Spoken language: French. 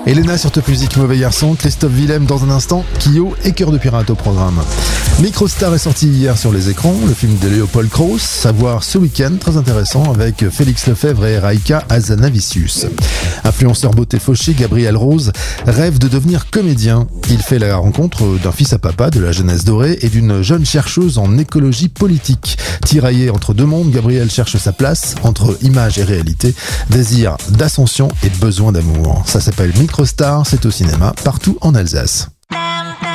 Elena sur Top Music, Mauvais Garçon, Christophe Willem dans un instant, Kyo et Cœur de Pirate au programme. Microstar est sorti hier sur les écrans, le film de Léopold Krauss, à voir ce week-end, très intéressant, avec Félix Lefebvre et Raika Hazanavicius. Influenceur beauté fauché, Gabriel Rose rêve de devenir comédien. Il fait la rencontre d'un fils à papa de la jeunesse dorée et d'une jeune chercheuse en écologie politique. Tiraillé entre deux mondes, Gabriel cherche sa place entre image et réalité, désir d'ascension et besoin d'amour. Ça s'appelle Microstar, c'est au cinéma partout en Alsace.